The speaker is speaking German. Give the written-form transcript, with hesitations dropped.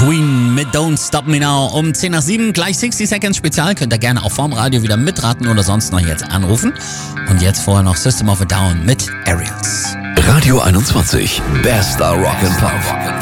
Queen mit Don't Stop Me Now um 10 nach 7, gleich 60 Seconds Spezial. Könnt ihr gerne auch vorm Radio wieder mitraten oder sonst noch jetzt anrufen. Und jetzt vorher noch System of a Down mit Aerials. Radio 21, bester Rock and Pop.